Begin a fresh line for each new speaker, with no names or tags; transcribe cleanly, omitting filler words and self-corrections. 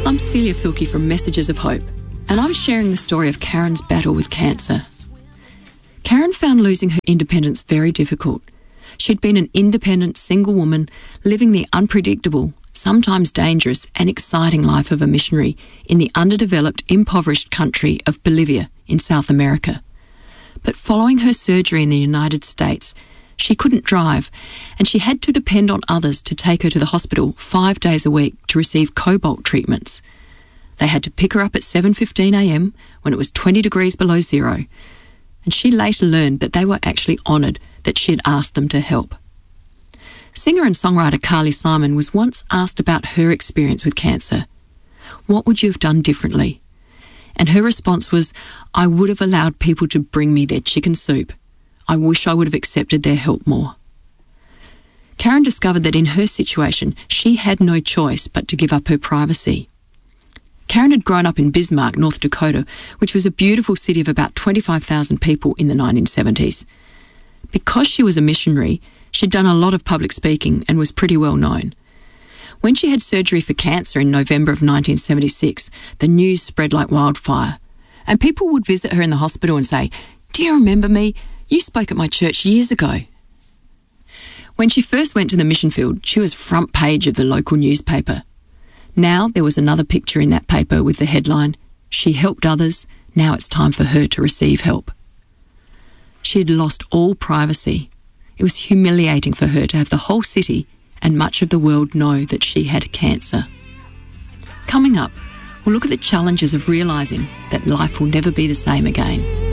I'm Celia Filkey from Messages of Hope, and I'm sharing the story of Karen's battle with cancer. Karen found losing her independence very difficult. She'd been an independent single woman living the unpredictable, sometimes dangerous and exciting life of a missionary in the underdeveloped, impoverished country of Bolivia in South America. But following her surgery in the United States, she couldn't drive, and she had to depend on others to take her to the hospital 5 days a week to receive cobalt treatments. They had to pick her up at 7:15 a.m. when it was 20 degrees below zero, and she later learned that they were actually honoured that she had asked them to help. Singer and songwriter Carly Simon was once asked about her experience with cancer. What would you have done differently? And her response was, "I would have allowed people to bring me their chicken soup. I wish I would have accepted their help more." Karen discovered that in her situation, she had no choice but to give up her privacy. Karen had grown up in Bismarck, North Dakota, which was a beautiful city of about 25,000 people in the 1970s. Because she was a missionary, she'd done a lot of public speaking and was pretty well known. When she had surgery for cancer in November of 1976, the news spread like wildfire, and people would visit her in the hospital and say, "Do you remember me? You spoke at my church years ago." When she first went to the mission field, she was front page of the local newspaper. Now there was another picture in that paper with the headline, "She helped others, now it's time for her to receive help." She had lost all privacy. It was humiliating for her to have the whole city and much of the world know that she had cancer. Coming up, we'll look at the challenges of realising that life will never be the same again.